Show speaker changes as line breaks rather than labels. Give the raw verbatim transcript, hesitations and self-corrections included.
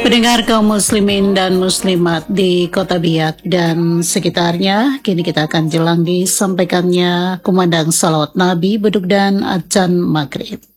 Pendengar kaum muslimin dan muslimat di Kota Biak dan sekitarnya, kini kita akan jelang disampaikannya kumandang salawat Nabi, beduk dan adzan maghrib.